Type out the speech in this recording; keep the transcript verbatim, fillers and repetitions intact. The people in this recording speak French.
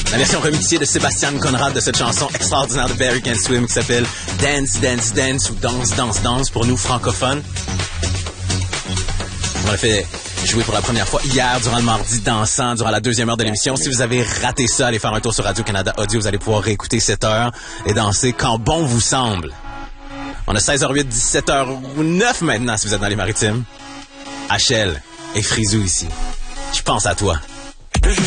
La version remixée de Sébastien Conrad de cette chanson extraordinaire de Barry Can Swim qui s'appelle Dance, Dance, Dance ou Danse, Danse, Danse pour nous francophones. On l'a fait jouer pour la première fois hier durant le mardi dansant, durant la deuxième heure de l'émission. Si vous avez raté ça, allez faire un tour sur Radio-Canada Audio. Vous allez pouvoir réécouter cette heure et danser quand bon vous semble. On a seize heures huit, dix-sept heures neuf maintenant si vous êtes dans les Maritimes. H L et Frisou ici. Je pense à toi.